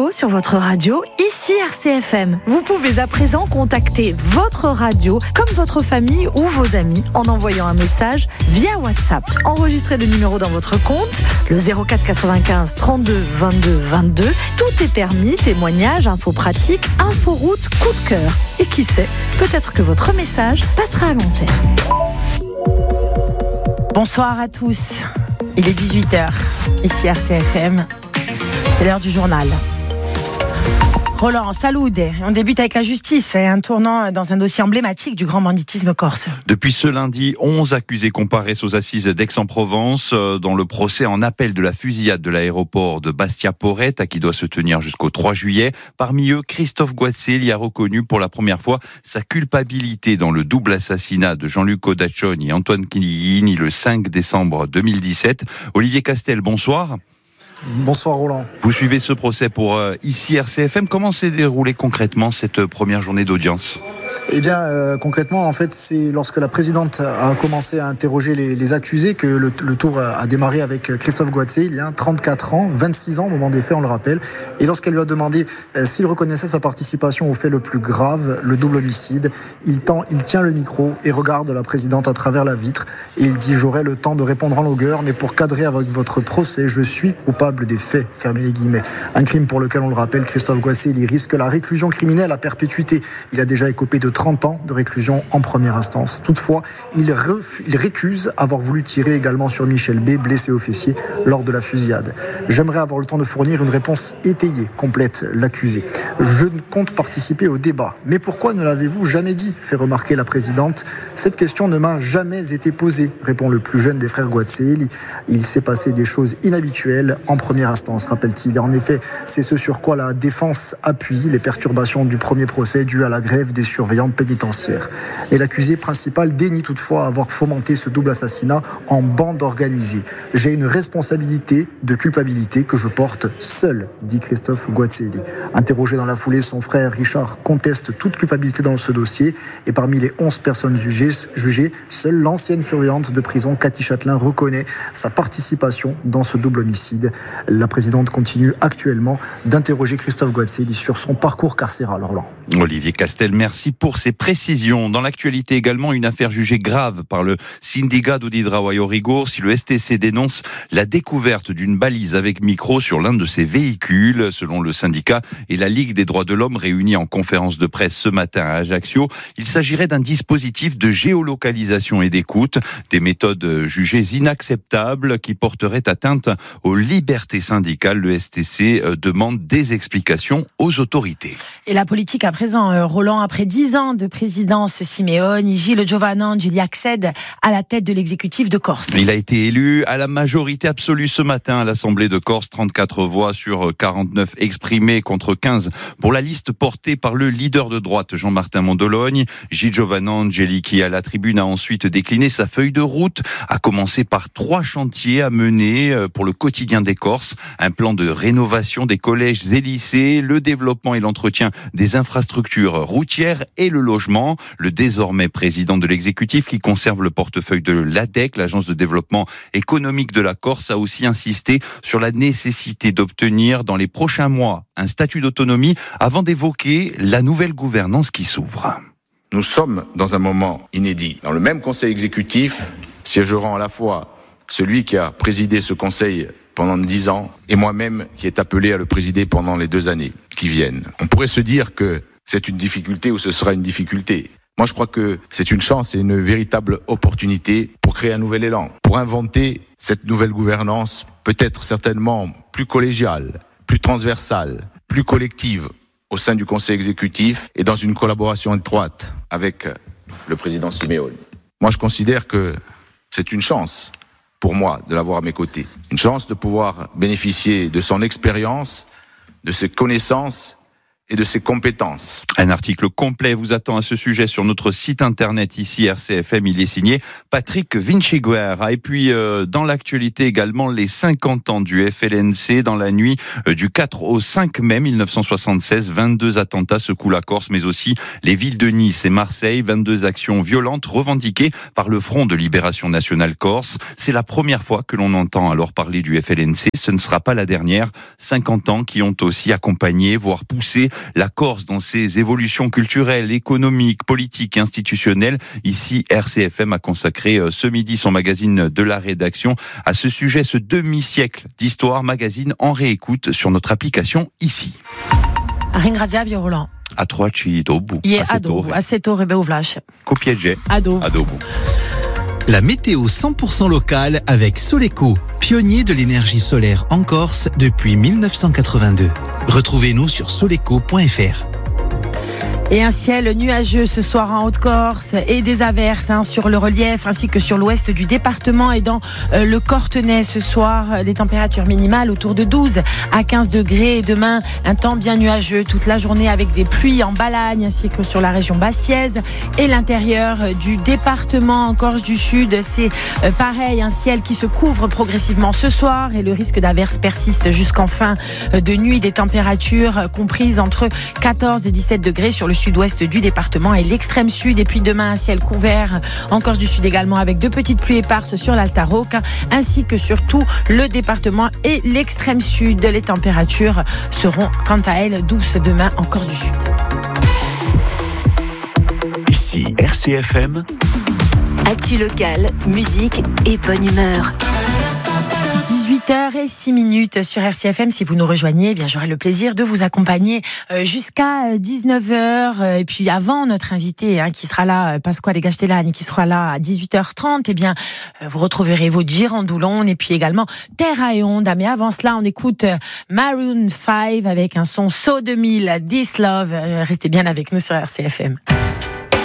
nouveau sur votre radio, ici RCFM. Vous pouvez à présent contacter votre radio comme votre famille ou vos amis en envoyant un message via WhatsApp. Enregistrez le numéro dans votre compte, le 04 95 32 22 22. Tout est permis, témoignages, infos pratiques, inforoute, coup de cœur. Et qui sait, peut-être que votre message passera à l'antenne. Bonsoir à tous. Il est 18h, ici RCFM. C'est l'heure du journal. Roland, Salud. On débute avec la justice et un tournant dans un dossier emblématique du grand banditisme corse. Depuis ce lundi, 11 accusés comparaissent aux assises d'Aix-en-Provence dans le procès en appel de la fusillade de l'aéroport de Bastia-Porrette qui doit se tenir jusqu'au 3 juillet. Parmi eux, Christophe Guazzelli a reconnu pour la première fois sa culpabilité dans le double assassinat de Jean-Luc Odaccioni et Antoine Chiellini le 5 décembre 2017. Olivier Castel, bonsoir. Bonsoir Roland. Vous suivez ce procès pour ici RCFM. Comment s'est déroulée concrètement cette première journée d'audience ? Eh bien, concrètement, en fait, c'est lorsque la présidente a commencé à interroger les accusés que le tour a démarré avec Christophe Guazzelli, il y a 34 ans, 26 ans au moment des faits, on le rappelle. Et lorsqu'elle lui a demandé s'il reconnaissait sa participation au fait le plus grave, le double homicide, il tient le micro et regarde la présidente à travers la vitre et il dit « J'aurai le temps de répondre en longueur, mais pour cadrer avec votre procès, je suis coupable des faits », fermez les guillemets. Un crime pour lequel, on le rappelle, Christophe Guazzelli risque la réclusion criminelle à perpétuité. Il a déjà écopé de 30 ans de réclusion en première instance. Toutefois, il récuse avoir voulu tirer également sur Michel B, blessé au fessier, lors de la fusillade. J'aimerais avoir le temps de fournir une réponse étayée, complète l'accusé. Je compte participer au débat. Mais pourquoi ne l'avez-vous jamais dit ? Fait remarquer la présidente. Cette question ne m'a jamais été posée, répond le plus jeune des frères Guazzelli. Il s'est passé des choses inhabituelles en première instance, rappelle-t-il. En effet, c'est ce sur quoi la défense appuie les perturbations du premier procès dues à la grève des surveillants pénitentiaires. Et l'accusé principal dénie toutefois avoir fomenté ce double assassinat en bande organisée. J'ai une responsabilité de culpabilité que je porte seul, dit Christophe Guazzelli. Interrogé dans la foulée, son frère Richard conteste toute culpabilité dans ce dossier. Et parmi les 11 personnes jugées, seule l'ancienne surveillante de prison, Cathy Châtelain, reconnaît sa participation dans ce double homicide. La présidente continue actuellement d'interroger Christophe Guazzelli sur son parcours carcéral. Roland. Olivier Castel, merci pour ces précisions. Dans l'actualité également, une affaire jugée grave par le Sindicato di Trabalho Rigor si le STC dénonce la découverte d'une balise avec micro sur l'un de ses véhicules. Selon le syndicat et la Ligue des droits de l'homme réunis en conférence de presse ce matin à Ajaccio, il s'agirait d'un dispositif de géolocalisation et d'écoute, des méthodes jugées inacceptables qui porteraient atteinte aux libertés syndicales. Le STC demande des explications aux autorités. Et la politique à présent, Roland, après 10 ans de présidence Simeoni, Gilles Giovannangeli accède à la tête de l'exécutif de Corse. Il a été élu à la majorité absolue ce matin à l'Assemblée de Corse, 34 voix sur 49 exprimées contre 15 pour la liste portée par le leader de droite Jean-Martin Mondologne. Gilles Giovannangeli, qui à la tribune a ensuite décliné sa feuille de route, a commencé par 3 chantiers à mener pour le quotidien des Corses, un plan de rénovation des collèges et lycées, le développement et l'entretien des infrastructures routières et le logement. Le désormais président de l'exécutif, qui conserve le portefeuille de l'ADEC, l'agence de développement économique de la Corse, a aussi insisté sur la nécessité d'obtenir dans les prochains mois un statut d'autonomie avant d'évoquer la nouvelle gouvernance qui s'ouvre. Nous sommes dans un moment inédit. Dans le même conseil exécutif siégeront à la fois celui qui a présidé ce conseil pendant 10 ans et moi-même qui est appelé à le présider pendant les 2 années qui viennent. On pourrait se dire que c'est une difficulté ou ce sera une difficulté. Moi, je crois que c'est une chance et une véritable opportunité pour créer un nouvel élan, pour inventer cette nouvelle gouvernance, peut-être certainement plus collégiale, plus transversale, plus collective au sein du conseil exécutif et dans une collaboration étroite avec le président Simeoni. Moi, je considère que c'est une chance pour moi de l'avoir à mes côtés. Une chance de pouvoir bénéficier de son expérience, de ses connaissances et de ses compétences. Un article complet vous attend à ce sujet sur notre site internet ici RCFM. Il est signé Patrick Vinciguerra. Et puis dans l'actualité également, les 50 ans du FLNC dans la nuit du 4 au 5 mai 1976. 22 attentats secouent la Corse, mais aussi les villes de Nice et Marseille. 22 actions violentes revendiquées par le Front de Libération Nationale Corse. C'est la première fois que l'on entend alors parler du FLNC. Ce ne sera pas la dernière. 50 ans qui ont aussi accompagné, voire poussé la Corse dans ses évolutions culturelles, économiques, politiques et institutionnelles. Ici, RCFM a consacré ce midi son magazine de la rédaction à ce sujet, ce demi-siècle d'histoire, magazine en réécoute sur notre application ici. Ringrazia Roland. A troci dobu. A settore beuvlash. Copiegge. Adobu. La météo 100% locale avec Soleco, pionnier de l'énergie solaire en Corse depuis 1982. Retrouvez-nous sur soleco.fr. Et un ciel nuageux ce soir en Haute-Corse et des averses sur le relief ainsi que sur l'ouest du département et dans le Cortenay ce soir. Des températures minimales autour de 12 à 15 degrés. Et demain, un temps bien nuageux toute la journée avec des pluies en Balagne ainsi que sur la région bastiaise et l'intérieur du département en Corse du Sud. C'est pareil, un ciel qui se couvre progressivement ce soir et le risque d'averses persiste jusqu'en fin de nuit. Des températures comprises entre 14 et 17 degrés sur le sud-ouest du département et l'extrême sud. Et puis demain, un ciel couvert en Corse du Sud également avec de petites pluies éparses sur l'Alta Rocca ainsi que sur tout le département et l'extrême sud. Les températures seront quant à elles douces demain en Corse du Sud. Ici RCFM. Actu locale, musique et bonne humeur. 18h06 sur RCFM. Si vous nous rejoignez, eh bien j'aurai le plaisir de vous accompagner jusqu'à 19h. Et puis avant notre invité qui sera là, Pasquale Gastellani, qui sera là à 18h30, eh bien vous retrouverez vos Girandoulon et puis également Terra et Onda. Mais avant cela, on écoute Maroon 5 avec un son So 2000, This Love. Restez bien avec nous sur RCFM.